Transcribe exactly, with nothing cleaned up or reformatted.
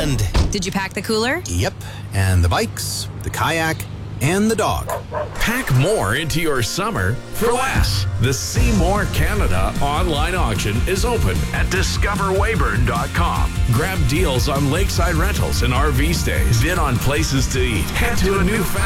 weekend. Did you pack the cooler? Yep, and the bikes, the kayak, and the dog. Pack more into your summer for less. The Seymour Canada online auction is open at discover weyburn dot com. Grab deals on lakeside rentals and R V stays. Bid on places to eat. Head to a new